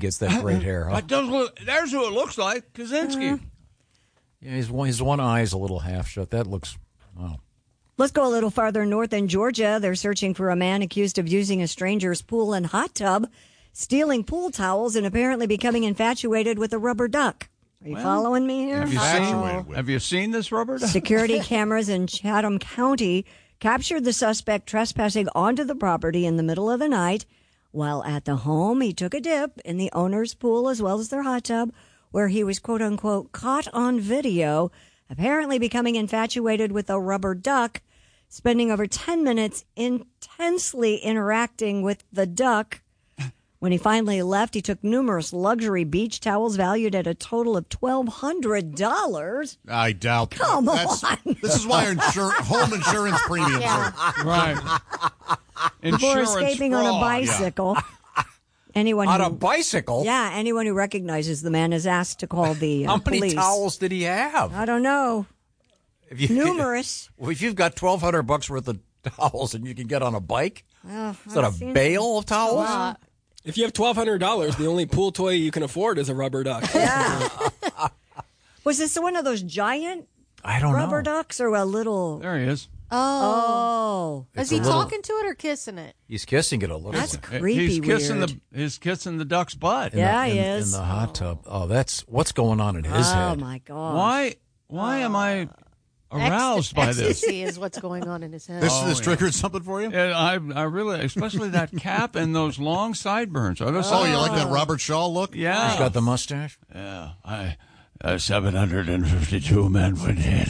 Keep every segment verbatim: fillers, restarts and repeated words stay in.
gets that great hair. Huh? That does look, there's who it looks like, Kaczynski. Uh, yeah, his one, his one eye is a little half shut. That looks, wow. Let's go a little farther north in Georgia. They're searching for a man accused of using a stranger's pool and hot tub, stealing pool towels, and apparently becoming infatuated with a rubber duck. Are you well, following me here? Have you, oh. seen, have you seen this rubber duck? Security cameras in Chatham County captured the suspect trespassing onto the property in the middle of the night. While at the home, he took a dip in the owner's pool as well as their hot tub, where he was, quote-unquote, caught on video, apparently becoming infatuated with a rubber duck, spending over ten minutes intensely interacting with the duck. When he finally left, he took numerous luxury beach towels valued at a total of twelve hundred dollars. I doubt that. Come That's, on. This is why our insur- home insurance premiums yeah. are. Right. Before escaping fraud. on a bicycle. Yeah. Anyone on who, a bicycle? Yeah, anyone who recognizes the man is asked to call the uh, How many police. towels did he have? I don't know. If you, Numerous. Well, if you've got twelve hundred bucks worth of towels and you can get on a bike, well, is that a bale of towels? Well, if you have twelve hundred dollars, the only pool toy you can afford is a rubber duck. Yeah. Was this one of those giant I don't rubber know. ducks or a little? There he is. Oh. oh. Is he little... talking to it or kissing it? He's kissing it a little That's bit. creepy He's kissing weird. the he's kissing the duck's butt. In yeah, the, in, he is. In the hot tub. Oh, that's what's going on in his oh, head. Oh, my God. Why, why uh, am I aroused by this? Ecstasy is what's going on in his head. This, oh, this yeah. triggered something for you? Yeah, I, I really, especially that cap and those long sideburns. Oh, oh you like that Robert Shaw look? Yeah. He's got the mustache? Yeah. I, uh, seven hundred fifty-two men were dead.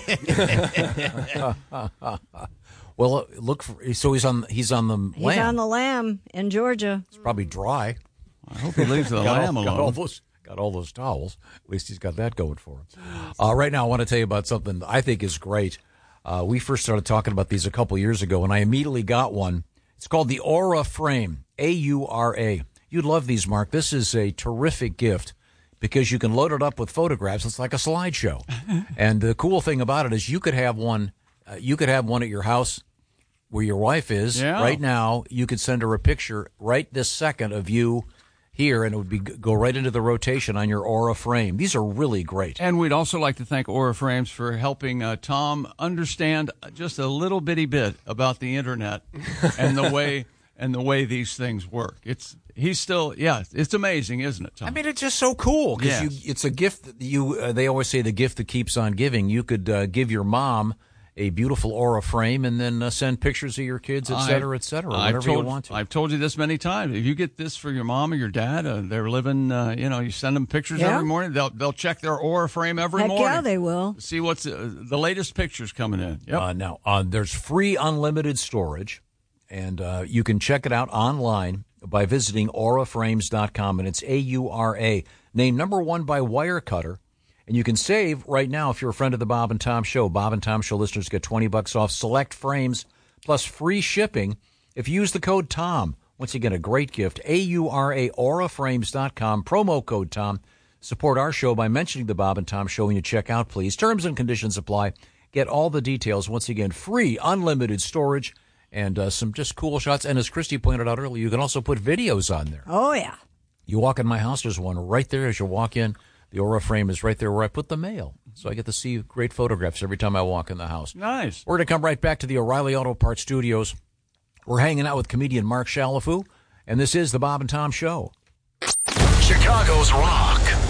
Well, look for, so he's on he's on the he's lamb. He's on the lamb in Georgia. It's probably dry. I hope he leaves the got lamb all, alone. Got all, those, got all those towels. At least he's got that going for him. Uh, right now, I want to tell you about something I think is great. Uh, we first started talking about these a couple years ago, and I immediately got one. It's called the Aura Frame, A U R A. You'd love these, Mark. This is a terrific gift because you can load it up with photographs. It's like a slideshow. And the cool thing about it is you could have one. Uh, you could have one at your house where your wife is yeah. right now. You could send her a picture right this second of you here, and it would be go right into the rotation on your Aura Frame. These are really great. And we'd also like to thank Aura Frames for helping uh, Tom understand just a little bitty bit about the internet and the way and the way these things work. It's he's still yeah, it's amazing, isn't it, Tom? I mean, it's just so cool because yes. you it's a gift that you. Uh, they always say the gift that keeps on giving. You could uh, give your mom a beautiful Aura Frame and then uh, send pictures of your kids, et cetera, et cetera, whatever told, you want to. I've told you this many times. If you get this for your mom or your dad, uh, they're living, uh, you know, you send them pictures yeah. every morning. They'll they'll check their Aura Frame every Heck morning. yeah, they will. See what's uh, the latest pictures coming in. Yep. Uh, now, uh, there's free unlimited storage, and uh, you can check it out online by visiting aura frames dot com, and it's A U R A, named number one by Wirecutter. And you can save right now if you're a friend of the Bob and Tom Show. Bob and Tom Show listeners get twenty bucks off select frames plus free shipping if you use the code TOM. Once again, a great gift. A U R A, aura frames dot com, promo code TOM. Support our show by mentioning the Bob and Tom Show when you check out, please. Terms and conditions apply. Get all the details. Once again, free, unlimited storage, and uh, some just cool shots. And as Christy pointed out earlier, you can also put videos on there. Oh, yeah. You walk in my house, there's one right there as you walk in. The Aura Frame is right there where I put the mail. So I get to see great photographs every time I walk in the house. Nice. We're going to come right back to the O'Reilly Auto Parts Studios. We're hanging out with comedian Mark Shalafoo, and this is the Bob and Tom Show. Chicago's Rock